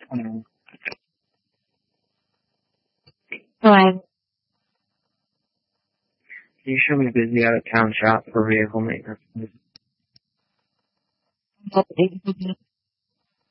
Um, Fine. you show me busy out of town shop for vehicle maintenance.